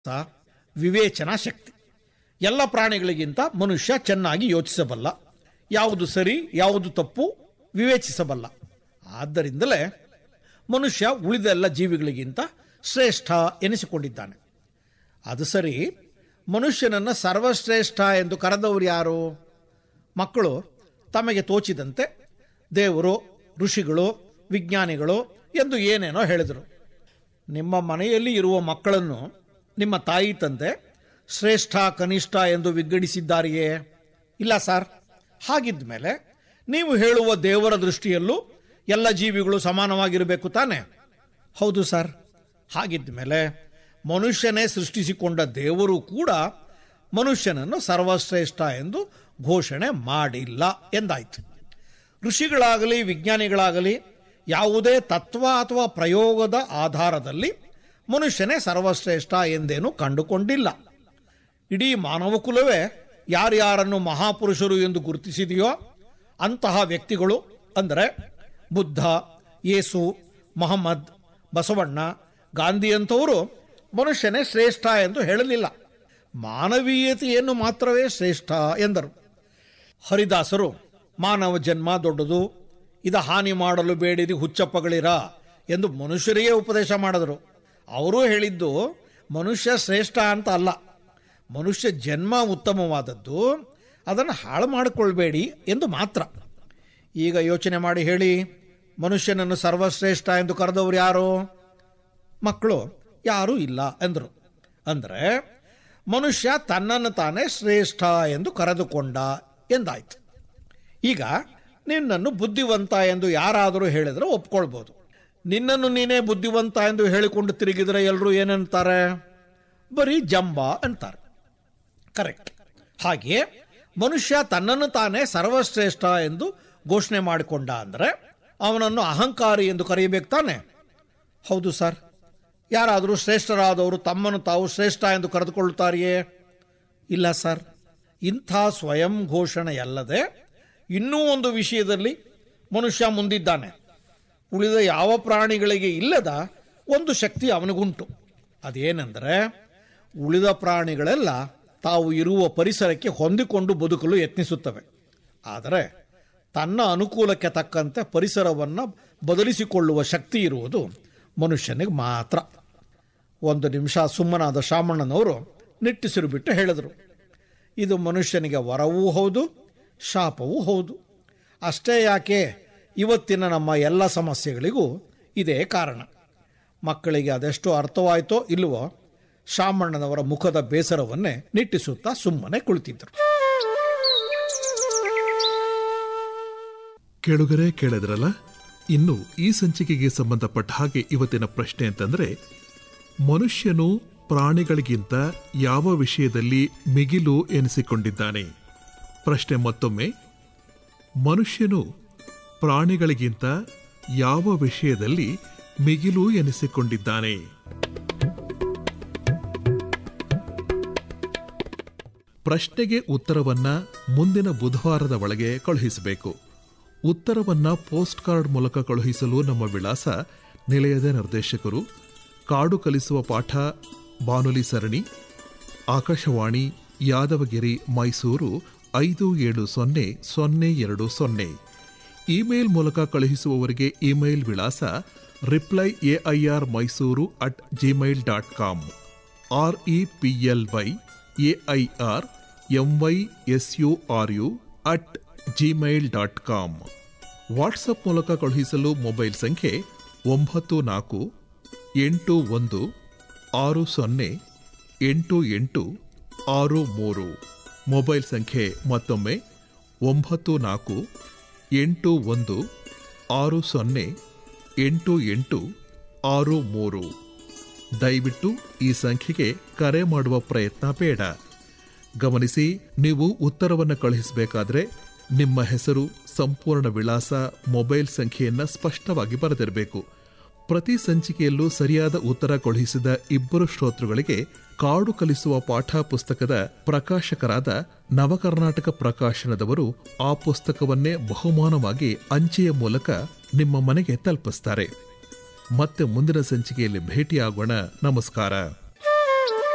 ವಿವೇಚನಾ ಶಕ್ತಿ. ಎಲ್ಲ ಪ್ರಾಣಿಗಳಿಗಿಂತ ಮನುಷ್ಯ ಚೆನ್ನಾಗಿ ಯೋಚಿಸಬಲ್ಲ, ಯಾವುದು ಸರಿ ಯಾವುದು ತಪ್ಪು ವಿವೇಚಿಸಬಲ್ಲ. ಆದ್ದರಿಂದಲೇ ಮನುಷ್ಯ ಉಳಿದೆಲ್ಲ ಜೀವಿಗಳಿಗಿಂತ ಶ್ರೇಷ್ಠ ಎನಿಸಿಕೊಂಡಿದ್ದಾನೆ. ಅದು ಸರಿ, ಮನುಷ್ಯನನ್ನು ಸರ್ವಶ್ರೇಷ್ಠ ಎಂದು ಕರೆದವರು ಯಾರು? ಮಕ್ಕಳು ತಮಗೆ ತೋಚಿದಂತೆ ದೇವರು, ಋಷಿಗಳು, ವಿಜ್ಞಾನಿಗಳು ಎಂದು ಏನೇನೋ ಹೇಳಿದರು. ನಿಮ್ಮ ಮನೆಯಲ್ಲಿ ಇರುವ ಮಕ್ಕಳನ್ನು ನಿಮ್ಮ ತಾಯಿ ತಂದೆ ಶ್ರೇಷ್ಠ ಕನಿಷ್ಠ ಎಂದು ವಿಂಗಡಿಸಿದ್ದಾರೆಯೇ? ಇಲ್ಲ ಸರ್. ಹಾಗಿದ್ದ ಮೇಲೆ ನೀವು ಹೇಳುವ ದೇವರ ದೃಷ್ಟಿಯಲ್ಲೂ ಎಲ್ಲ ಜೀವಿಗಳು ಸಮಾನವಾಗಿರಬೇಕು ತಾನೆ? ಹೌದು ಸರ್. ಹಾಗಿದ್ದ ಮೇಲೆ ಮನುಷ್ಯನೇ ಸೃಷ್ಟಿಸಿಕೊಂಡ ದೇವರು ಕೂಡ ಮನುಷ್ಯನನ್ನು ಸರ್ವಶ್ರೇಷ್ಠ ಎಂದು ಘೋಷಣೆ ಮಾಡಿಲ್ಲ ಎಂದಾಯಿತು. ಋಷಿಗಳಾಗಲಿ ವಿಜ್ಞಾನಿಗಳಾಗಲಿ ಯಾವುದೇ ತತ್ವ ಅಥವಾ ಪ್ರಯೋಗದ ಆಧಾರದಲ್ಲಿ ಮನುಷ್ಯನೇ ಸರ್ವಶ್ರೇಷ್ಠ ಎಂದೇನೂ ಕಂಡುಕೊಂಡಿಲ್ಲ. ಇಡೀ ಮಾನವ ಕುಲವೇ ಯಾರ್ಯಾರನ್ನು ಮಹಾಪುರುಷರು ಎಂದು ಗುರುತಿಸಿದೆಯೋ ಅಂತಹ ವ್ಯಕ್ತಿಗಳು ಅಂದರೆ ಬುದ್ಧ, ಯೇಸು, ಮೊಹಮ್ಮದ್, ಬಸವಣ್ಣ, ಗಾಂಧಿಯಂಥವರು ಮನುಷ್ಯನೇ ಶ್ರೇಷ್ಠ ಎಂದು ಹೇಳಲಿಲ್ಲ, ಮಾನವೀಯತೆಯನ್ನು ಮಾತ್ರವೇ ಶ್ರೇಷ್ಠ ಎಂದರು. ಹರಿದಾಸರು ಮಾನವ ಜನ್ಮ ದೊಡ್ಡದು, ಇದ ಹಾನಿ ಮಾಡಲು ಬೇಡಿದಿ ಹುಚ್ಚಪ್ಪಗಳಿರ ಎಂದು ಮನುಷ್ಯರಿಗೆ ಉಪದೇಶ ಮಾಡಿದರು. ಅವರು ಹೇಳಿದ್ದು ಮನುಷ್ಯ ಶ್ರೇಷ್ಠ ಅಂತ ಅಲ್ಲ, ಮನುಷ್ಯ ಜನ್ಮ ಉತ್ತಮವಾದದ್ದು, ಅದನ್ನು ಹಾಳು ಮಾಡಿಕೊಳ್ಬೇಡಿ ಎಂದು ಮಾತ್ರ. ಈಗ ಯೋಚನೆ ಮಾಡಿ ಹೇಳಿ, ಮನುಷ್ಯನನ್ನು ಸರ್ವಶ್ರೇಷ್ಠ ಎಂದು ಕರೆದವರು ಯಾರು? ಮಕ್ಕಳು ಯಾರೂ ಇಲ್ಲ ಎಂದರು. ಅಂದರೆ ಮನುಷ್ಯ ತನ್ನನ್ನು ತಾನೇ ಶ್ರೇಷ್ಠ ಎಂದು ಕರೆದುಕೊಂಡ ಎಂದಾಯ್ತು. ಈಗ ನಿನ್ನನ್ನು ಬುದ್ಧಿವಂತ ಎಂದು ಯಾರಾದರೂ ಹೇಳಿದರೆ ಒಪ್ಕೊಳ್ಬೋದು. ನಿನ್ನನ್ನು ನೀನೇ ಬುದ್ಧಿವಂತ ಎಂದು ಹೇಳಿಕೊಂಡು ತಿರುಗಿದರೆ ಎಲ್ಲರೂ ಏನಂತಾರೆ? ಬರೀ ಜಂಬ ಅಂತಾರೆ. ಕರೆಕ್ಟ್. ಹಾಗೆಯೇ ಮನುಷ್ಯ ತನ್ನನ್ನು ತಾನೇ ಸರ್ವಶ್ರೇಷ್ಠ ಎಂದು ಘೋಷಣೆ ಮಾಡಿಕೊಂಡ ಅಂದರೆ ಅವನನ್ನು ಅಹಂಕಾರಿ ಎಂದು ಕರೆಯಬೇಕು ತಾನೆ? ಹೌದು ಸರ್. ಯಾರಾದರೂ ಶ್ರೇಷ್ಠರಾದವರು ತಮ್ಮನ್ನು ತಾವು ಶ್ರೇಷ್ಠ ಎಂದು ಕರೆದುಕೊಳ್ಳುತ್ತಾರೆಯೇ? ಇಲ್ಲ ಸರ್. ಇಂಥ ಸ್ವಯಂ ಘೋಷಣೆಯಲ್ಲದೆ ಇನ್ನೂ ಒಂದು ವಿಷಯದಲ್ಲಿ ಮನುಷ್ಯ ಮುಂದಿದ್ದಾನೆ. ಉಳಿದ ಯಾವ ಪ್ರಾಣಿಗಳಿಗೆ ಇಲ್ಲದ ಒಂದು ಶಕ್ತಿ ಅವನಿಗುಂಟು. ಅದೇನೆಂದರೆ, ಉಳಿದ ಪ್ರಾಣಿಗಳೆಲ್ಲ ತಾವು ಇರುವ ಪರಿಸರಕ್ಕೆ ಹೊಂದಿಕೊಂಡು ಬದುಕಲು ಯತ್ನಿಸುತ್ತವೆ. ಆದರೆ ತನ್ನ ಅನುಕೂಲಕ್ಕೆ ತಕ್ಕಂತೆ ಪರಿಸರವನ್ನು ಬದಲಿಸಿಕೊಳ್ಳುವ ಶಕ್ತಿ ಇರುವುದು ಮನುಷ್ಯನಿಗೆ ಮಾತ್ರ. ಒಂದು ನಿಮಿಷ ಸುಮ್ಮನಾದ ಶಾಮಣ್ಣನವರು ನಿಟ್ಟುಸಿರು ಬಿಟ್ಟು ಹೇಳಿದರು, ಇದು ಮನುಷ್ಯನಿಗೆ ವರವೂ ಹೌದು, ಶಾಪವೂ ಹೌದು. ಅಷ್ಟೇ ಯಾಕೆ, ಇವತ್ತಿನ ನಮ್ಮ ಎಲ್ಲ ಸಮಸ್ಯೆಗಳಿಗೂ ಇದೇ ಕಾರಣ. ಮಕ್ಕಳಿಗೆ ಅದೆಷ್ಟು ಅರ್ಥವಾಯಿತೋ ಇಲ್ಲವೋ, ಶಾಮಣ್ಣನವರ ಮುಖದ ಬೇಸರವನ್ನೇ ನಿಟ್ಟಿಸುತ್ತಾ ಸುಮ್ಮನೆ ಕುಳಿತಿದ್ದರು. ಕೇಳುಗರೆ ಕೇಳಿದ್ರಲ್ಲ, ಇನ್ನು ಈ ಸಂಚಿಕೆಗೆ ಸಂಬಂಧಪಟ್ಟ ಹಾಗೆ ಇವತ್ತಿನ ಪ್ರಶ್ನೆ ಅಂತಂದ್ರೆ, ಮನುಷ್ಯನು ಪ್ರಾಣಿಗಳಿಗಿಂತ ಯಾವ ವಿಷಯದಲ್ಲಿ ಮಿಗಿಲು ಎನಿಸಿಕೊಂಡಿದ್ದಾನೆ? ಪ್ರಶ್ನೆ ಮತ್ತೊಮ್ಮೆ, ಮನುಷ್ಯನು ಪ್ರಾಣಿಗಳಿಗಿಂತ ಯಾವ ವಿಷಯದಲ್ಲಿ ಮಿಗಿಲು ಎನಿಸಿಕೊಂಡಿದ್ದಾನೆ? ಪ್ರಶ್ನೆಗೆ ಉತ್ತರವನ್ನ ಮುಂದಿನ ಬುಧವಾರದ ಒಳಗೆ ಕಳುಹಿಸಬೇಕು. ಉತ್ತರವನ್ನ ಪೋಸ್ಟ್ ಕಾರ್ಡ್ ಮೂಲಕ ಕಳುಹಿಸಲು ನಮ್ಮ ವಿಳಾಸ: ನಿಲಯದ ನಿರ್ದೇಶಕರು, ಕಾಡು ಕಲಿಸುವ ಪಾಠ ಬಾನುಲಿ ಸರಣಿ, ಆಕಾಶವಾಣಿ, ಯಾದವಗಿರಿ, ಮೈಸೂರು 570020. ಇಮೇಲ್ ಮೂಲಕ ಕಳುಹಿಸುವವರಿಗೆ ಇಮೇಲ್ ವಿಳಾಸ replyAirMysuru@gmail.com, REPLYAIRMYSURU@gmail.com. ವಾಟ್ಸಪ್ ಮೂಲಕ ಕಳುಹಿಸಲು ಮೊಬೈಲ್ ಸಂಖ್ಯೆ 9481608863. ಮೊಬೈಲ್ ಸಂಖ್ಯೆ ಮತ್ತೊಮ್ಮೆ 9481608863. ದಯವಿಟ್ಟು ಈ ಸಂಖ್ಯೆಗೆ ಕರೆ ಮಾಡುವ ಪ್ರಯತ್ನ ಬೇಡ. ಗಮನಿಸಿ, ನೀವು ಉತ್ತರವನ್ನು ಕಳುಹಿಸಬೇಕಾದ್ರೆ ನಿಮ್ಮ ಹೆಸರು, ಸಂಪೂರ್ಣ ವಿಳಾಸ, ಮೊಬೈಲ್ ಸಂಖ್ಯೆಯನ್ನು ಸ್ಪಷ್ಟವಾಗಿ ಬರೆದಿರಬೇಕು. ಪ್ರತಿ ಸಂಚಿಕೆಯಲ್ಲೂ ಸರಿಯಾದ ಉತ್ತರ ಕಳುಹಿಸಿದ 2 ಶ್ರೋತೃಗಳಿಗೆ ಕಾಡು ಕಲಿಸುವ ಪಾಠ ಪುಸ್ತಕದ ಪ್ರಕಾಶಕರಾದ ನವಕರ್ನಾಟಕ ಪ್ರಕಾಶನದವರು ಆ ಪುಸ್ತಕವನ್ನೇ ಬಹುಮಾನವಾಗಿ ಅಂಚೆಯ ಮೂಲಕ ನಿಮ್ಮ ಮನೆಗೆ ತಲುಪಿಸ್ತಾರೆ. ಮತ್ತೆ ಮುಂದಿನ ಸಂಚಿಕೆಯಲ್ಲಿ ಭೇಟಿಯಾಗೋಣ. ನಮಸ್ಕಾರ.